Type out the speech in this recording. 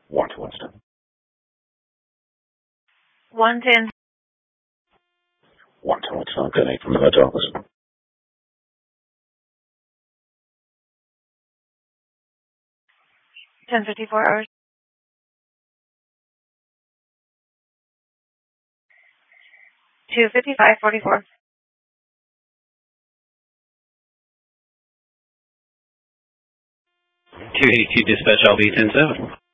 1 to Winston. 110. 1 to Winston. I'll get 8 from the Red office. 10:54 hours. 2:55:44. 282 dispatch, I'll be 10-7.